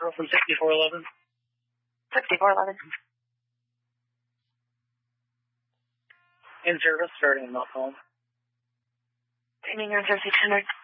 Girl from 6411. 6411. In service, starting in Mount Home. Training on 600.